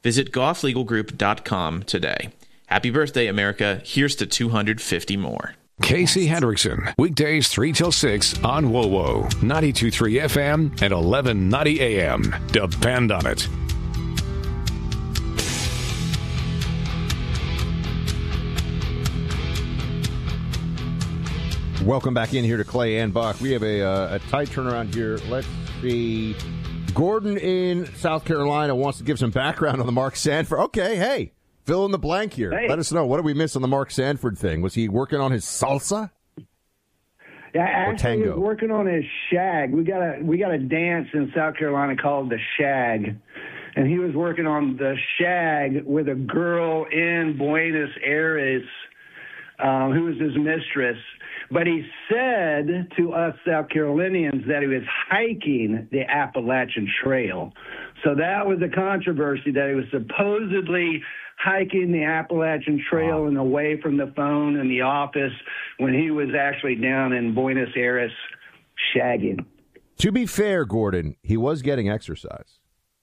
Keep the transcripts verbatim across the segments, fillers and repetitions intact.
Visit goff legal group dot com today. Happy birthday, America. Here's to two hundred fifty more. Casey Hendrickson, weekdays three till six on W O W O, ninety-two point three F M and eleven ninety A M. Depend on it. Welcome back in here to Clay and Buck. We have a, uh, a tight turnaround here. Let's see. Gordon in South Carolina wants to give some background on the Mark Sanford. Okay, hey, fill in the blank here. Hey. Let us know. What did we miss on the Mark Sanford thing? Was he working on his salsa? Yeah, actually, he was working on his shag. We got a we got a dance in South Carolina called the shag, and he was working on the shag with a girl in Buenos Aires um, who was his mistress. But he said to us South Carolinians that he was hiking the Appalachian Trail. So that was a controversy, that he was supposedly hiking the Appalachian Trail wow. and away from the phone in the office when he was actually down in Buenos Aires shagging. To be fair, Gordon, he was getting exercise.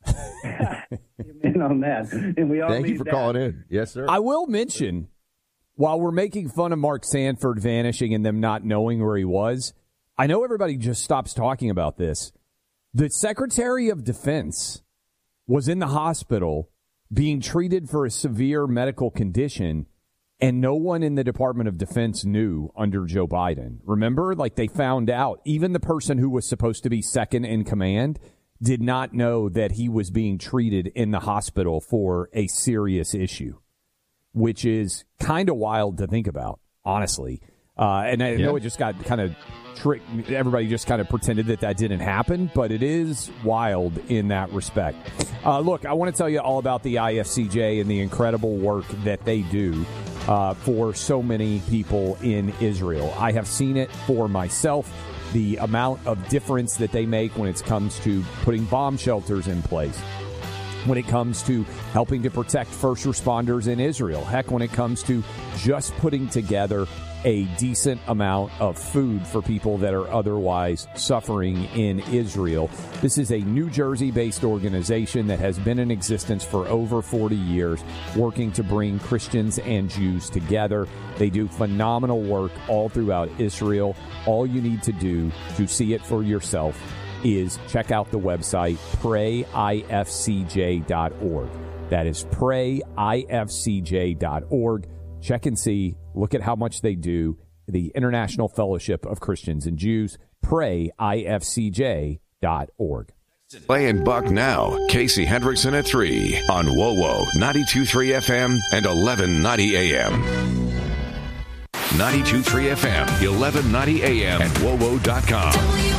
In on that. And we all Thank you for that. calling in. Yes, sir. I will mention, while we're making fun of Mark Sanford vanishing and them not knowing where he was, I know everybody just stops talking about this. The Secretary of Defense was in the hospital being treated for a severe medical condition, and no one in the Department of Defense knew under Joe Biden. Remember? Like, they found out. Even the person who was supposed to be second in command did not know that he was being treated in the hospital for a serious issue, which is kind of wild to think about, honestly. Uh, and I yeah. know it just got kind of tricked. Everybody just kind of pretended that that didn't happen, but it is wild in that respect. Uh, look, I want to tell you all about the I F C J and the incredible work that they do uh, for so many people in Israel. I have seen it for myself, the amount of difference that they make when it comes to putting bomb shelters in place, when it comes to helping to protect first responders in Israel. Heck, when it comes to just putting together a decent amount of food for people that are otherwise suffering in Israel. This is a New Jersey-based organization that has been in existence for over forty years, working to bring Christians and Jews together. They do phenomenal work all throughout Israel. All you need to do to see it for yourself is check out the website, pray I F C J dot org. That is pray I F C J dot org. Check and see. Look at how much they do. The International Fellowship of Christians and Jews, pray I F C J dot org. Clay and Buck now. Casey Hendrickson at three on W O W O, ninety-two point three F M and eleven ninety A M. ninety-two point three F M, eleven ninety A M at W O W O dot com.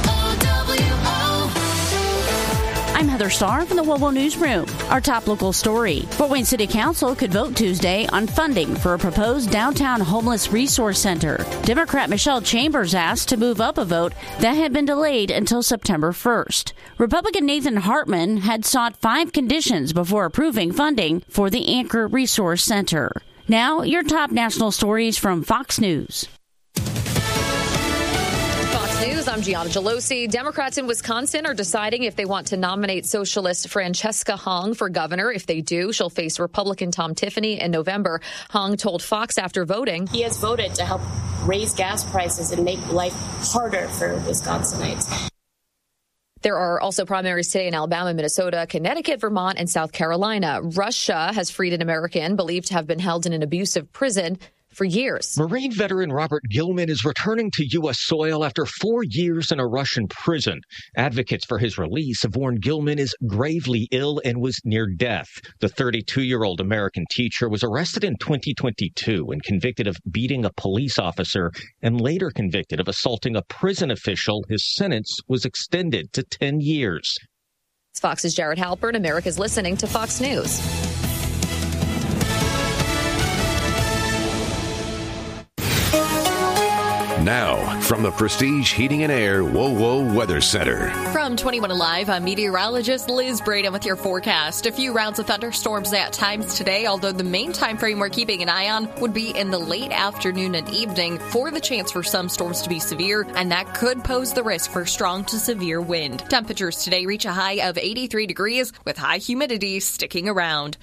I'm Heather Starr from the W O W O Newsroom. Our top local story. Fort Wayne City Council could vote Tuesday on funding for a proposed downtown homeless resource center. Democrat Michelle Chambers asked to move up a vote that had been delayed until September first. Republican Nathan Hartman had sought five conditions before approving funding for the Anchor Resource Center. Now, your top national stories from Fox News. News. I'm Gianna Gelosi. Democrats in Wisconsin are deciding if they want to nominate socialist Francesca Hung for governor. If they do, she'll face Republican Tom Tiffany in November. Hung told Fox after voting, he has voted to help raise gas prices and make life harder for Wisconsinites. There are also primaries today in Alabama, Minnesota, Connecticut, Vermont, and South Carolina. Russia has freed an American believed to have been held in an abusive prison for years. Marine veteran Robert Gilman is returning to U S soil after four years in a Russian prison. Advocates for his release have warned Gilman is gravely ill and was near death. The thirty-two-year-old American teacher was arrested in twenty twenty-two and convicted of beating a police officer and later convicted of assaulting a prison official. His sentence was extended to ten years. Fox's Jared Halpern. America's listening to Fox News. Now, from the Prestige Heating and Air W O W O Weather Center. From twenty-one Alive, I'm meteorologist Liz Braden with your forecast. A few rounds of thunderstorms at times today, although the main time frame we're keeping an eye on would be in the late afternoon and evening for the chance for some storms to be severe, and that could pose the risk for strong to severe wind. Temperatures today reach a high of eighty-three degrees with high humidity sticking around.